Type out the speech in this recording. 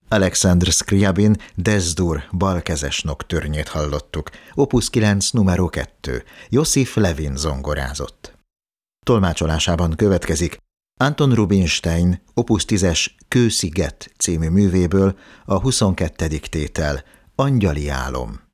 Alexandr Scriabin Desdur balkezes nocturne-jét hallottuk, Opus 9 numero 2, Josif Levin zongorázott. Tolmácsolásában következik Anton Rubinstein Opus 10-es Kősziget című művéből a 22. tétel, Angyali álom.